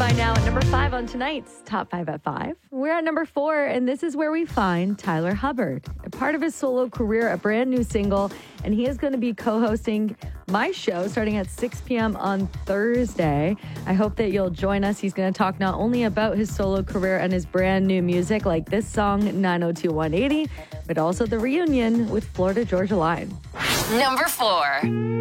Find out at number 5 on tonight's Top 5 at 5. We're at number 4, and this is where we find Tyler Hubbard. A part of his solo career, a brand new single, and he is going to be co-hosting my show starting at 6 p.m. on Thursday. I hope that you'll join us. He's going to talk not only about his solo career and his brand new music like this song, 902-180, but also the reunion with Florida Georgia Line. Number 4.